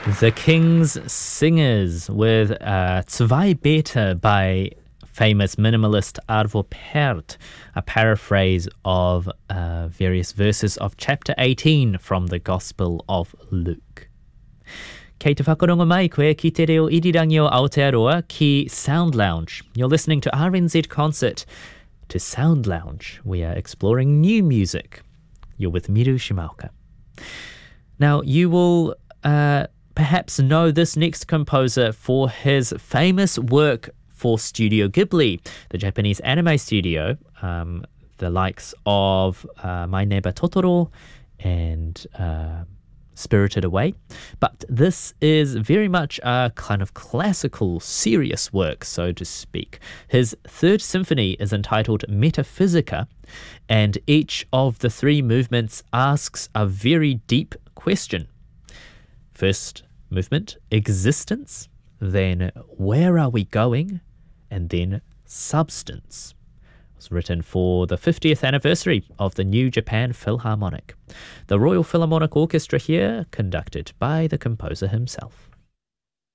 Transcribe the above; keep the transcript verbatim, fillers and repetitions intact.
The King's Singers with uh, Zwei Bete by famous minimalist Arvo Pärt, a paraphrase of uh, various verses of chapter eighteen from the Gospel of Luke. Kei te whakarongo mai koe ki te reo irirangi o Aotearoa ki Sound Lounge. You're listening to R N Z Concert. To Sound Lounge, we are exploring new music. You're with Miru Shimaoka. Now, you will uh, perhaps know this next composer for his famous work for Studio Ghibli, the Japanese anime studio, um, the likes of uh, My Neighbor Totoro and uh, Spirited Away. But this is very much a kind of classical, serious work, so to speak. His third symphony is entitled Metaphysica, and each of the three movements asks a very deep question. First movement, existence, then where are we going, and then substance. It was written for the fiftieth anniversary of the New Japan Philharmonic. The Royal Philharmonic Orchestra here, conducted by the composer himself.